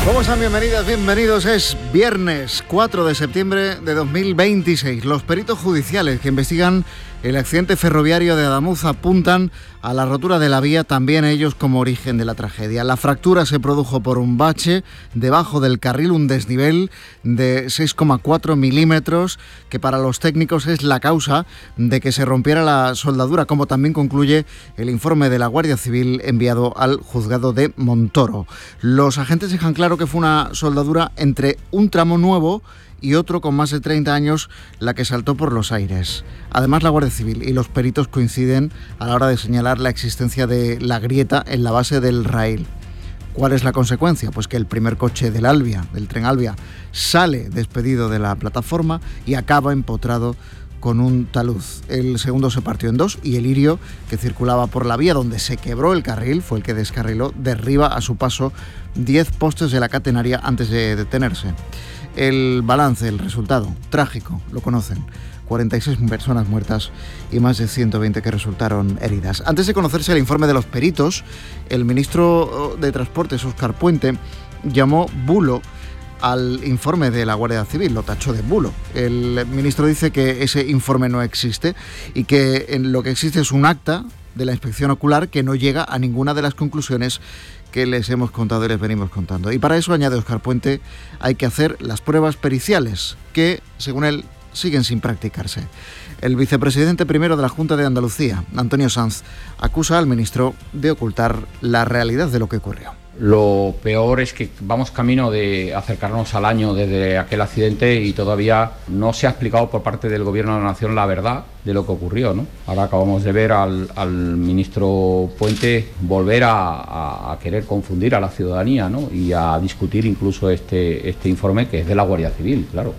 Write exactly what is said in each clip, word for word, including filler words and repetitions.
¿Cómo están? Bienvenidas, bienvenidos. Es viernes cuatro de septiembre de dos mil veintiséis. Los peritos judiciales que investigan el accidente ferroviario de Adamuz apuntan a la rotura de la vía, también ellos como origen de la tragedia. La fractura se produjo por un bache debajo del carril, un desnivel de seis coma cuatro milímetros, que para los técnicos es la causa de que se rompiera la soldadura, como también concluye el informe de la Guardia Civil enviado al juzgado de Montoro. Los agentes dejan claro que fue una soldadura entre un tramo nuevo y otro con más de treinta años, la que saltó por los aires. Además, la Guardia Civil y los peritos coinciden a la hora de señalar la existencia de la grieta en la base del raíl. ¿Cuál es la consecuencia? Pues que el primer coche del Alvia, del tren Alvia, sale despedido de la plataforma y acaba empotrado con un talud. El segundo se partió en dos y el Lirio, que circulaba por la vía donde se quebró el carril, fue el que descarriló, derriba a su paso diez postes de la catenaria antes de detenerse. El balance, el resultado, trágico, lo conocen. cuarenta y seis personas muertas y más de ciento veinte que resultaron heridas. Antes de conocerse el informe de los peritos, el ministro de Transportes, Óscar Puente, llamó bulo al informe de la Guardia Civil, lo tachó de bulo. El ministro dice que ese informe no existe y que en lo que existe es un acta de la inspección ocular que no llega a ninguna de las conclusiones que les hemos contado y les venimos contando. Y para eso, añade Óscar Puente, hay que hacer las pruebas periciales, que, según él, siguen sin practicarse. El vicepresidente primero de la Junta de Andalucía, Antonio Sanz, acusa al ministro de ocultar la realidad de lo que ocurrió. Lo peor es que vamos camino de acercarnos al año desde aquel accidente y todavía no se ha explicado por parte del Gobierno de la Nación la verdad de lo que ocurrió, ¿no? Ahora acabamos de ver al, al ministro Puente volver a, a, a querer confundir a la ciudadanía, ¿no? Y a discutir incluso este, este informe que es de la Guardia Civil, claro.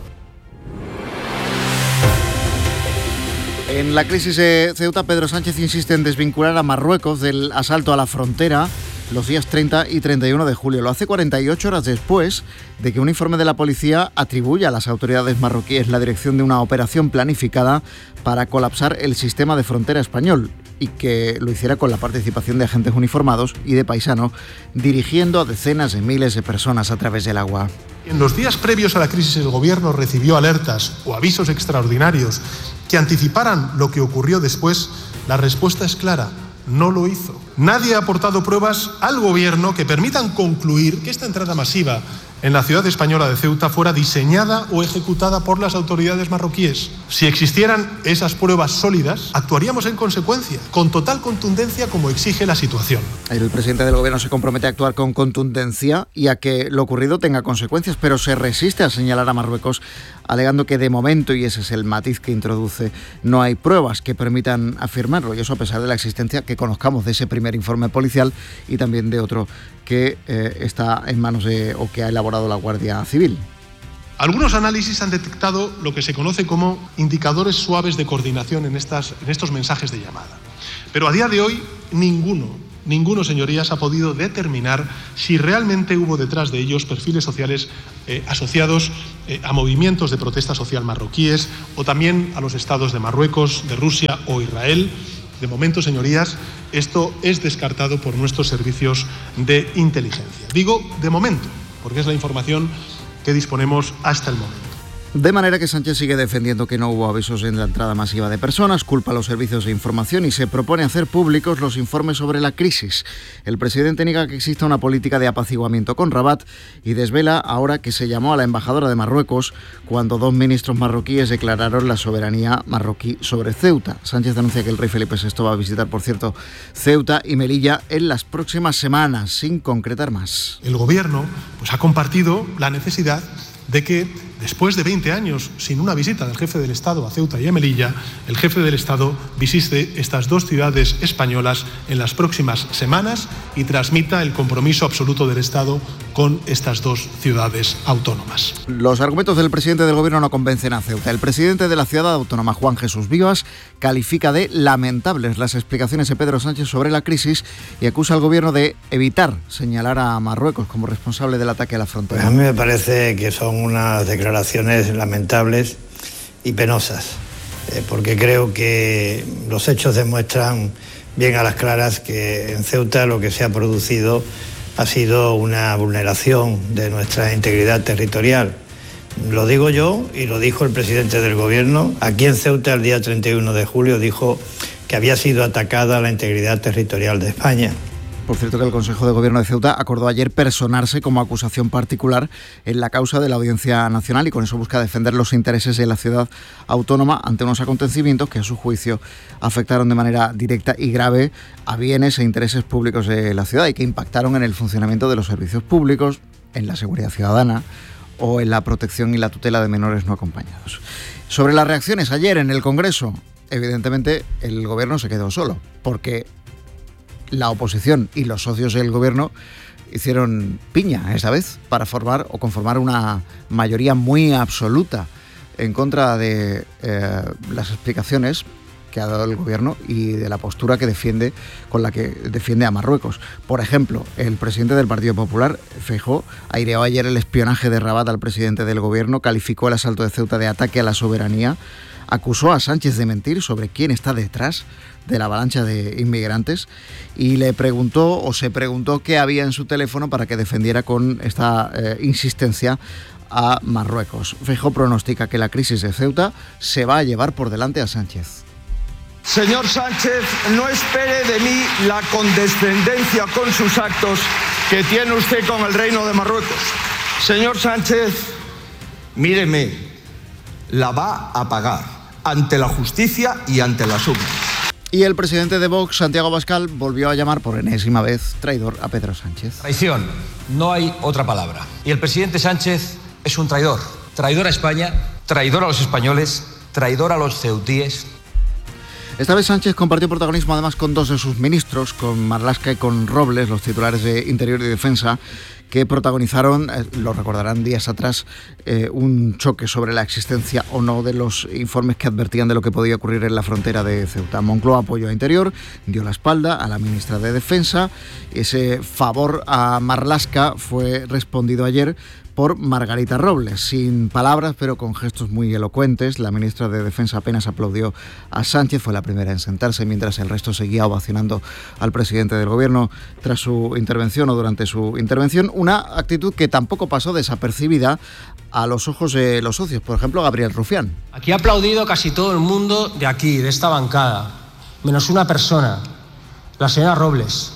En la crisis de Ceuta, Pedro Sánchez insiste en desvincular a Marruecos del asalto a la frontera los días treinta y treinta y uno de julio. Lo hace cuarenta y ocho horas después de que un informe de la policía atribuya a las autoridades marroquíes la dirección de una operación planificada para colapsar el sistema de frontera español y que lo hiciera con la participación de agentes uniformados y de paisanos, dirigiendo a decenas de miles de personas a través del agua. En los días previos a la crisis, el Gobierno recibió alertas o avisos extraordinarios que anticiparan lo que ocurrió después. La respuesta es clara: no lo hizo. Nadie ha aportado pruebas al Gobierno que permitan concluir que esta entrada masiva en la ciudad española de Ceuta fuera diseñada o ejecutada por las autoridades marroquíes. Si existieran esas pruebas sólidas, actuaríamos en consecuencia, con total contundencia como exige la situación. El presidente del Gobierno se compromete a actuar con contundencia y a que lo ocurrido tenga consecuencias, pero se resiste a señalar a Marruecos, alegando que de momento, y ese es el matiz que introduce, no hay pruebas que permitan afirmarlo, y eso a pesar de la existencia que conozcamos de ese primer informe policial y también de otro que eh, está en manos de, o que ha elaborado la Guardia Civil. Algunos análisis han detectado lo que se conoce como indicadores suaves de coordinación en, estas, en estos mensajes de llamada. Pero a día de hoy, ninguno, ninguno, señorías, ha podido determinar si realmente hubo detrás de ellos perfiles sociales eh, asociados eh, a movimientos de protesta social marroquíes o también a los estados de Marruecos, de Rusia o Israel. De momento, señorías, esto es descartado por nuestros servicios de inteligencia. Digo de momento, porque es la información que disponemos hasta el momento. De manera que Sánchez sigue defendiendo que no hubo avisos en la entrada masiva de personas, culpa a los servicios de información y se propone hacer públicos los informes sobre la crisis. El presidente niega que exista una política de apaciguamiento con Rabat y desvela ahora que se llamó a la embajadora de Marruecos cuando dos ministros marroquíes declararon la soberanía marroquí sobre Ceuta. Sánchez anuncia que el rey Felipe sexto va a visitar, por cierto, Ceuta y Melilla en las próximas semanas, sin concretar más. El Gobierno pues, ha compartido la necesidad de que, después de veinte años sin una visita del jefe del Estado a Ceuta y a Melilla, el jefe del Estado visite estas dos ciudades españolas en las próximas semanas y transmita el compromiso absoluto del Estado con estas dos ciudades autónomas. Los argumentos del presidente del Gobierno no convencen a Ceuta. El presidente de la ciudad autónoma, Juan Jesús Vivas, califica de lamentables las explicaciones de Pedro Sánchez sobre la crisis y acusa al Gobierno de evitar señalar a Marruecos como responsable del ataque a la frontera. Pues a mí me parece que son unas declaraciones lamentables y penosas, eh, porque creo que los hechos demuestran bien a las claras que en Ceuta lo que se ha producido ha sido una vulneración de nuestra integridad territorial. Lo digo yo y lo dijo el presidente del Gobierno. Aquí en Ceuta, el día treinta y uno de julio, dijo que había sido atacada la integridad territorial de España. Por cierto, que el Consejo de Gobierno de Ceuta acordó ayer personarse como acusación particular en la causa de la Audiencia Nacional y con eso busca defender los intereses de la ciudad autónoma ante unos acontecimientos que a su juicio afectaron de manera directa y grave a bienes e intereses públicos de la ciudad y que impactaron en el funcionamiento de los servicios públicos, en la seguridad ciudadana o en la protección y la tutela de menores no acompañados. Sobre las reacciones ayer en el Congreso, evidentemente el Gobierno se quedó solo, porque la oposición y los socios del Gobierno hicieron piña esta vez para formar o conformar una mayoría muy absoluta en contra de eh, las explicaciones que ha dado el Gobierno y de la postura que defiende, con la que defiende a Marruecos. Por ejemplo, el presidente del Partido Popular, Feijóo, aireó ayer el espionaje de Rabat al presidente del Gobierno, calificó el asalto de Ceuta de ataque a la soberanía, acusó a Sánchez de mentir sobre quién está detrás de la avalancha de inmigrantes y le preguntó o se preguntó qué había en su teléfono para que defendiera con esta eh, insistencia a Marruecos. Feijóo pronostica que la crisis de Ceuta se va a llevar por delante a Sánchez. Señor Sánchez, no espere de mí la condescendencia con sus actos que tiene usted con el Reino de Marruecos. Señor Sánchez, míreme, la va a pagar ante la justicia y ante las urnas. Y el presidente de Vox, Santiago Abascal, volvió a llamar por enésima vez traidor a Pedro Sánchez. Traición, no hay otra palabra. Y el presidente Sánchez es un traidor. Traidor a España, traidor a los españoles, traidor a los ceutíes. Esta vez Sánchez compartió protagonismo además con dos de sus ministros, con Marlaska y con Robles, los titulares de Interior y Defensa, que protagonizaron, eh, lo recordarán días atrás, eh, un choque sobre la existencia o no de los informes que advertían de lo que podía ocurrir en la frontera de Ceuta. Moncloa apoyó a Interior, dio la espalda a la ministra de Defensa. Ese favor a Marlaska fue respondido ayer por Margarita Robles, sin palabras pero con gestos muy elocuentes. La ministra de Defensa apenas aplaudió a Sánchez, fue la primera en sentarse mientras el resto seguía ovacionando al presidente del Gobierno tras su intervención o durante su intervención, una actitud que tampoco pasó desapercibida a los ojos de los socios, por ejemplo Gabriel Rufián. Aquí ha aplaudido casi todo el mundo de aquí, de esta bancada, menos una persona, la señora Robles.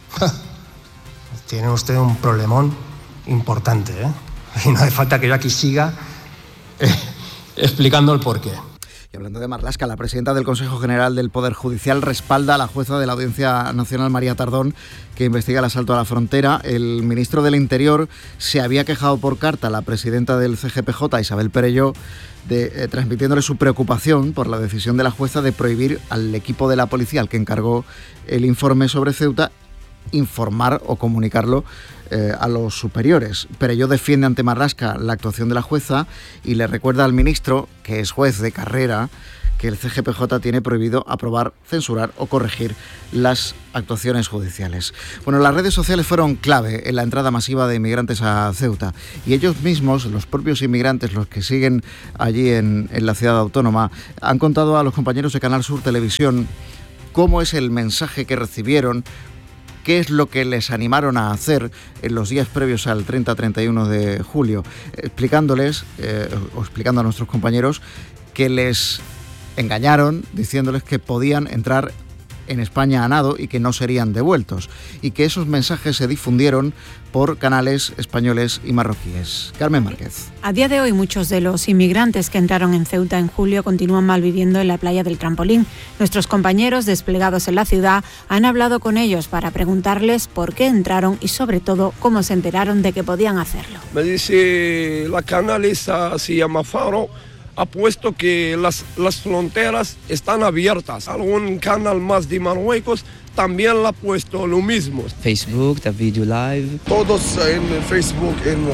Tiene usted un problemón importante, ¿eh? Y no hace falta que yo aquí siga eh, explicando el porqué. Y hablando de Marlaska, la presidenta del Consejo General del Poder Judicial respalda a la jueza de la Audiencia Nacional, María Tardón, que investiga el asalto a la frontera. El ministro del Interior se había quejado por carta a la presidenta del C G P J, Isabel Perelló, de, eh, transmitiéndole su preocupación por la decisión de la jueza de prohibir al equipo de la policía, al que encargó el informe sobre Ceuta, informar o comunicarlo eh, a los superiores. Perelló defiende ante Marlaska la actuación de la jueza y le recuerda al ministro, que es juez de carrera, que el C G P J tiene prohibido aprobar, censurar o corregir las actuaciones judiciales. Bueno, las redes sociales fueron clave en la entrada masiva de inmigrantes a Ceuta y ellos mismos, los propios inmigrantes, los que siguen allí en, en la ciudad autónoma, han contado a los compañeros de Canal Sur Televisión cómo es el mensaje que recibieron, qué es lo que les animaron a hacer en los días previos al treinta a treinta y uno de julio, explicándoles, eh, o explicando a nuestros compañeros, que les engañaron diciéndoles que podían entrar en España a nado y que no serían devueltos, y que esos mensajes se difundieron por canales españoles y marroquíes. Carmen Márquez. A día de hoy, muchos de los inmigrantes que entraron en Ceuta en julio continúan malviviendo en la playa del Trampolín. Nuestros compañeros desplegados en la ciudad han hablado con ellos para preguntarles por qué entraron y, sobre todo, cómo se enteraron de que podían hacerlo. Me dice la canalista, se llama Faro, ha puesto que las, las fronteras están abiertas. Algún canal más de Marruecos también la ha puesto lo mismo. Facebook, the video live. Todos en Facebook, en,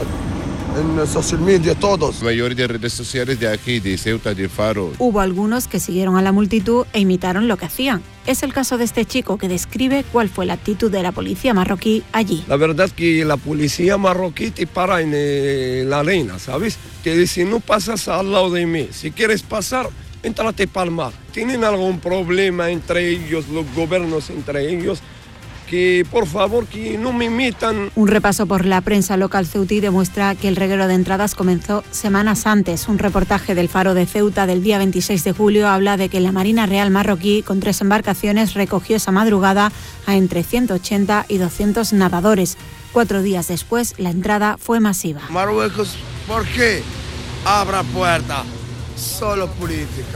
en social media, todos. La mayoría de redes sociales de aquí, de Ceuta, de Faro. Hubo algunos que siguieron a la multitud e imitaron lo que hacían. Es el caso de este chico que describe cuál fue la actitud de la policía marroquí allí. La verdad que la policía marroquí te para en eh, la arena, ¿sabes? Te dice, no pasas al lado de mí. Si quieres pasar, éntrate para el mar. Tienen algún problema entre ellos, los gobiernos entre ellos, que por favor que no me metan. Un repaso por la prensa local ceutí demuestra que el reguero de entradas comenzó semanas antes. Un reportaje del Faro de Ceuta del día veintiséis de julio habla de que la Marina Real marroquí, con tres embarcaciones, recogió esa madrugada a entre ciento ochenta y doscientos nadadores. Cuatro días después, la entrada fue masiva. Marruecos, ¿por qué abra puerta? Solo política.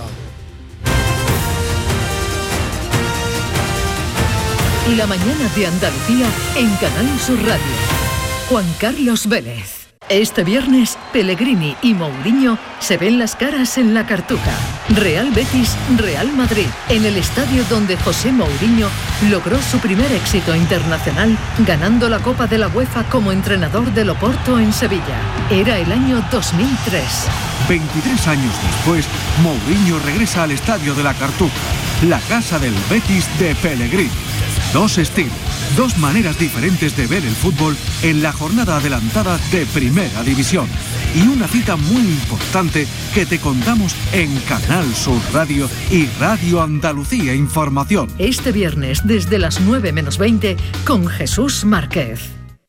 La mañana de Andalucía en Canal Sur Radio. Juan Carlos Vélez. Este viernes, Pellegrini y Mourinho se ven las caras en la Cartuja. Real Betis, Real Madrid, en el estadio donde José Mourinho logró su primer éxito internacional, ganando la Copa de la UEFA como entrenador del Oporto en Sevilla. Era el año dos mil tres. veintitrés años después, Mourinho regresa al estadio de la Cartuja, la casa del Betis de Pellegrini. Dos estilos, dos maneras diferentes de ver el fútbol en la jornada adelantada de Primera División. Y una cita muy importante que te contamos en Canal Sur Radio y Radio Andalucía Información. Este viernes desde las nueve menos veinte con Jesús Márquez.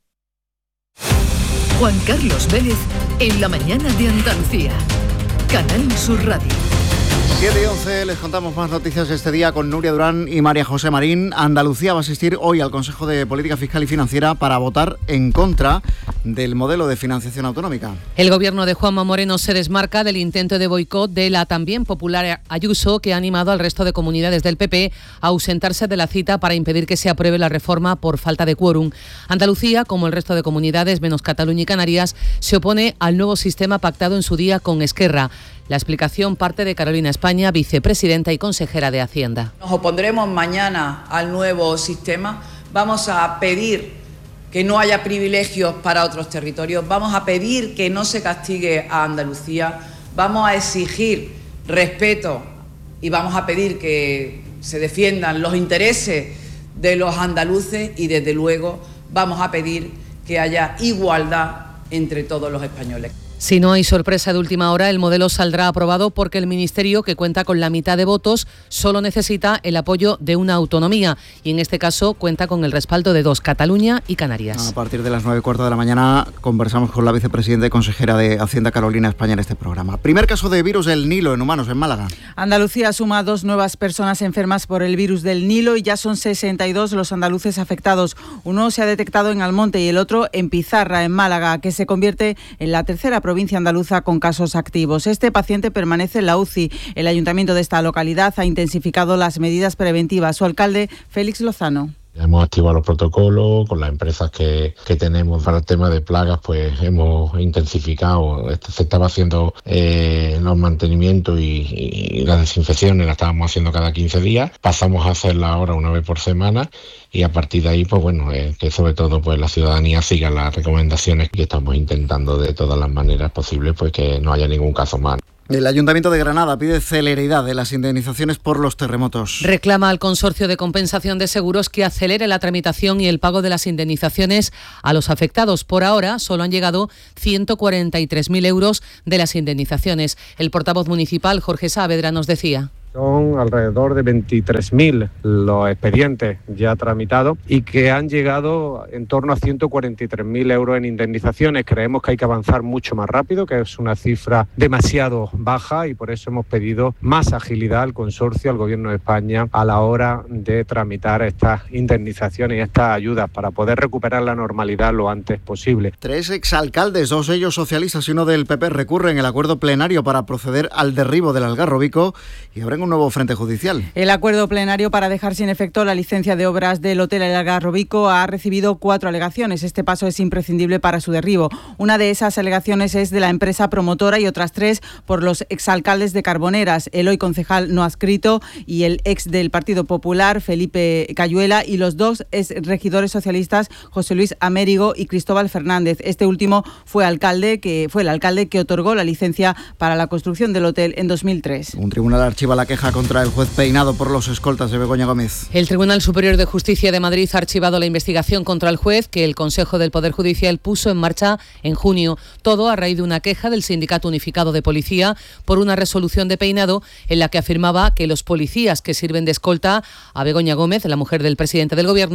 Juan Carlos Vélez en la mañana de Andalucía. Canal Sur Radio. siete y once, les contamos más noticias este día con Nuria Durán y María José Marín. Andalucía va a asistir hoy al Consejo de Política Fiscal y Financiera para votar en contra del modelo de financiación autonómica. El gobierno de Juanma Moreno se desmarca del intento de boicot de la también popular Ayuso, que ha animado al resto de comunidades del P P a ausentarse de la cita para impedir que se apruebe la reforma por falta de quórum. Andalucía, como el resto de comunidades, menos Cataluña y Canarias, se opone al nuevo sistema pactado en su día con Esquerra. La explicación parte de Carolina España, vicepresidenta y consejera de Hacienda. Nos opondremos mañana al nuevo sistema. Vamos a pedir que no haya privilegios para otros territorios. Vamos a pedir que no se castigue a Andalucía. Vamos a exigir respeto y vamos a pedir que se defiendan los intereses de los andaluces y, desde luego, vamos a pedir que haya igualdad entre todos los españoles. Si no hay sorpresa de última hora, el modelo saldrá aprobado porque el Ministerio, que cuenta con la mitad de votos, solo necesita el apoyo de una autonomía y en este caso cuenta con el respaldo de dos, Cataluña y Canarias. A partir de las nueve y cuarto de la mañana conversamos con la vicepresidenta y consejera de Hacienda, Carolina España, en este programa. Primer caso de virus del Nilo en humanos en Málaga. Andalucía suma dos nuevas personas enfermas por el virus del Nilo y ya son sesenta y dos los andaluces afectados. Uno se ha detectado en Almonte y el otro en Pizarra, en Málaga, que se convierte en la tercera provincia andaluza con casos activos. Este paciente permanece en la U C I. El ayuntamiento de esta localidad ha intensificado las medidas preventivas. Su alcalde, Félix Lozano. Hemos activado los protocolos con las empresas que, que tenemos para el tema de plagas, pues hemos intensificado. Se estaba haciendo eh, los mantenimientos y, y las desinfecciones, las estábamos haciendo cada quince días. Pasamos a hacerla ahora una vez por semana y a partir de ahí, pues bueno, eh, que sobre todo pues la ciudadanía siga las recomendaciones que estamos intentando de todas las maneras posibles, pues que no haya ningún caso más. El Ayuntamiento de Granada pide celeridad de las indemnizaciones por los terremotos. Reclama al Consorcio de Compensación de Seguros que acelere la tramitación y el pago de las indemnizaciones a los afectados. Por ahora solo han llegado ciento cuarenta y tres mil euros de las indemnizaciones. El portavoz municipal, Jorge Saavedra, nos decía. Son alrededor de veintitrés mil los expedientes ya tramitados y que han llegado en torno a ciento cuarenta y tres mil euros en indemnizaciones. Creemos que hay que avanzar mucho más rápido, que es una cifra demasiado baja y por eso hemos pedido más agilidad al consorcio, al Gobierno de España, a la hora de tramitar estas indemnizaciones y estas ayudas para poder recuperar la normalidad lo antes posible. Tres exalcaldes, dos de ellos socialistas y uno del P P, recurren el acuerdo plenario para proceder al derribo del Algarrobico y abren un nuevo frente judicial. El acuerdo plenario para dejar sin efecto la licencia de obras del Hotel El Algarrobico ha recibido cuatro alegaciones. Este paso es imprescindible para su derribo. Una de esas alegaciones es de la empresa promotora y otras tres por los exalcaldes de Carboneras, el hoy concejal no adscrito y el ex del Partido Popular, Felipe Cayuela, y los dos ex regidores socialistas, José Luis Amérigo y Cristóbal Fernández. Este último fue alcalde que fue el alcalde que otorgó la licencia para la construcción del hotel en dos mil tres. Un tribunal archiva la queja contra el juez Peinado por los escoltas de Begoña Gómez. El Tribunal Superior de Justicia de Madrid ha archivado la investigación contra el juez que el Consejo del Poder Judicial puso en marcha en junio. Todo a raíz de una queja del Sindicato Unificado de Policía por una resolución de Peinado en la que afirmaba que los policías que sirven de escolta a Begoña Gómez, la mujer del presidente del Gobierno,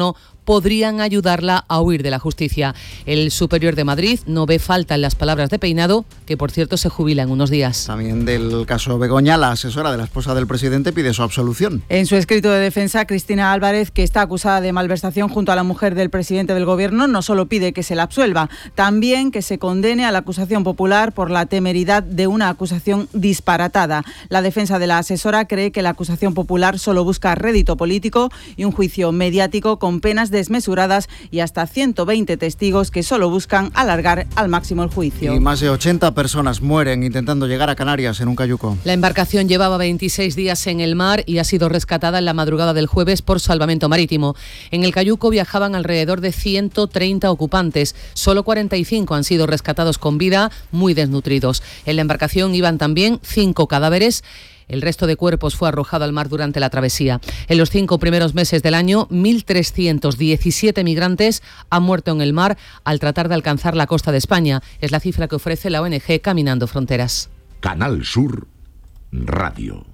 podrían ayudarla a huir de la justicia. El Superior de Madrid no ve falta en las palabras de Peinado, que por cierto se jubila en unos días. También del caso Begoña, la asesora de la esposa del presidente pide su absolución. En su escrito de defensa, Cristina Álvarez, que está acusada de malversación junto a la mujer del presidente del Gobierno, no solo pide que se la absuelva, también que se condene a la acusación popular por la temeridad de una acusación disparatada. La defensa de la asesora cree que la acusación popular solo busca rédito político y un juicio mediático con penas desmesuradas y hasta ciento veinte testigos que solo buscan alargar al máximo el juicio. Y más de ochenta personas mueren intentando llegar a Canarias en un cayuco. La embarcación llevaba veintiséis días en el mar y ha sido rescatada en la madrugada del jueves por salvamento marítimo. En el cayuco viajaban alrededor de ciento treinta ocupantes. Solo cuarenta y cinco han sido rescatados con vida, muy desnutridos. En la embarcación iban también cinco cadáveres. El resto de cuerpos fue arrojado al mar durante la travesía. En los cinco primeros meses del año, mil trescientos diecisiete migrantes han muerto en el mar al tratar de alcanzar la costa de España. Es la cifra que ofrece la O N G Caminando Fronteras. Canal Sur Radio.